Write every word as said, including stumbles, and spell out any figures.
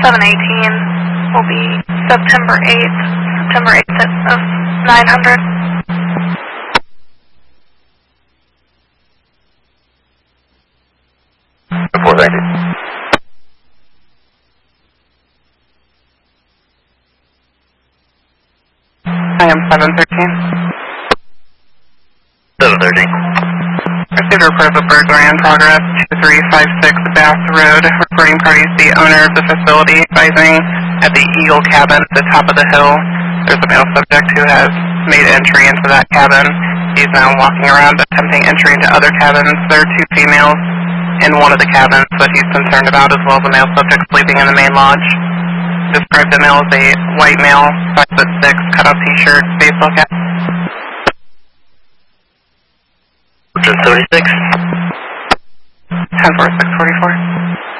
seven eighteen will be September eighth, September eighth of nine hundred. Report, thank you. I am seven thirteen. seven thirteen. Received a report of a burglary in progress, two three five six Bass Road. Reporting parties the owner of the facility advising at the Eagle Cabin at the top of the hill. There's a male subject who has made entry into that cabin. He's now walking around attempting entry into other cabins. There are two females in one of the cabins that he's concerned about, as well as a male subject sleeping in the main lodge. Described the male as a white male, five foot six, cut-off t-shirt, baseball cap. ten seventy-six. ten four six forty-four.